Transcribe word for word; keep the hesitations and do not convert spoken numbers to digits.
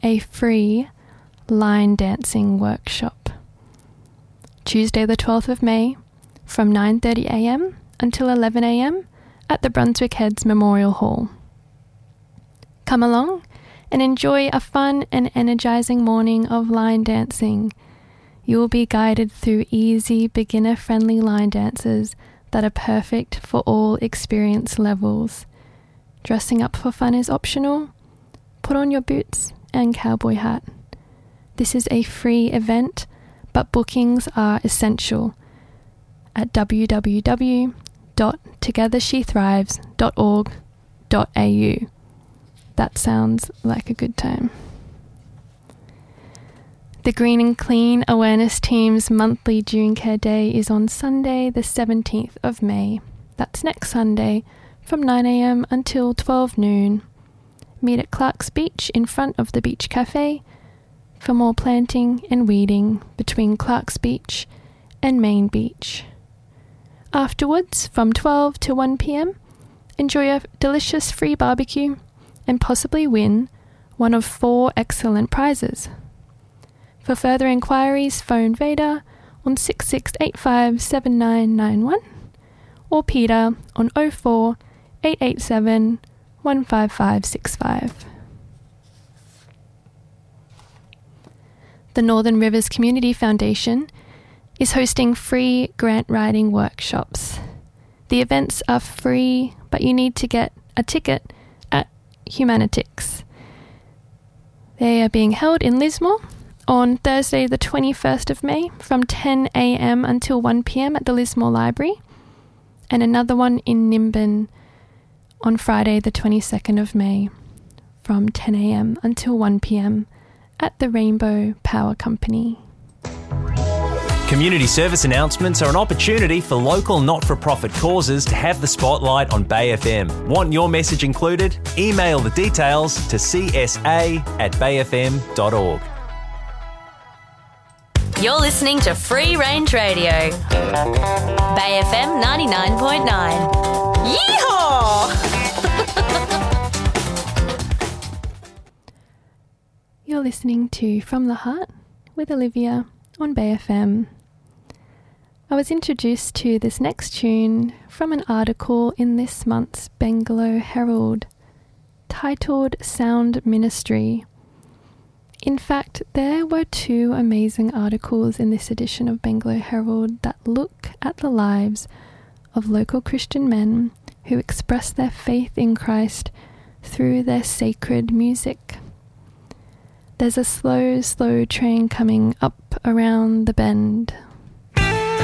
a free line dancing workshop. Tuesday the twelfth of May from nine thirty a m until eleven a m at the Brunswick Heads Memorial Hall. Come along and enjoy a fun and energizing morning of line dancing. You will be guided through easy, beginner-friendly line dances that are perfect for all experience levels. Dressing up for fun is optional. Put on your boots and cowboy hat. This is a free event, but bookings are essential at w w w dot together she thrives dot org dot a u. That sounds like a good time. The Green and Clean Awareness Team's monthly June Care Day is on Sunday the seventeenth of May. That's next Sunday from nine a m until twelve noon. Meet at Clark's Beach in front of the Beach Cafe for more planting and weeding between Clark's Beach and Main Beach. Afterwards, from twelve to one p m, enjoy a delicious free barbecue and possibly win one of four excellent prizes. For further inquiries, phone Vader on six six eight five seven nine nine one or Peter on oh four eight eight seven one five five six five. The Northern Rivers Community Foundation is hosting free grant writing workshops. The events are free, but you need to get a ticket at Humanitix. They are being held in Lismore on Thursday the twenty-first of May from ten a m until one p m at the Lismore Library, and another one in Nimbin on Friday the twenty-second of May from ten a m until one p m at the Rainbow Power Company. Community service announcements are an opportunity for local not-for-profit causes to have the spotlight on Bay F M. Want your message included? Email the details to c s a at bay f m dot org. You're listening to Free Range Radio. Bay F M ninety-nine point nine. Yeehaw! You're listening to From the Heart with Olivia on Bay F M. I was introduced to this next tune from an article in this month's Bangalow Herald titled Sound Ministry. In fact, there were two amazing articles in this edition of Bangalow Herald that look at the lives of local Christian men who express their faith in Christ through their sacred music. There's a slow, slow train coming up around the bend